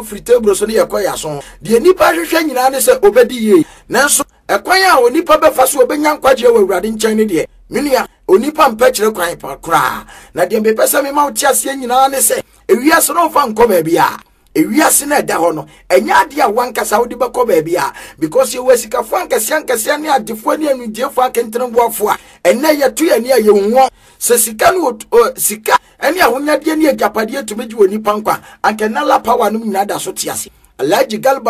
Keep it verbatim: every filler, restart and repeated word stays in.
free table so ne yakoya so de nipa hwehwe nyina ne se obedi ye nanso ekwan a onipa befa so obenya nkwaje wa awurade nkyɛn ne de menua onipa mpa kyerɛ kwan pa kra na de mbepesa me ma wo tiase nyina ne se ewiase no fa nkɔ ba bia ewiase na da ho no enya ade a wankasa wo de bekɔ ba bia because you wasika fo ankase ankase ne adefo ne anudefo akentremboafo a enne yeto ye ne ayehwo se sika no sika ene ahonyade ne agapade etumi gye onipa nkwa ankenala power no nyina da so tiase Alhaji Galba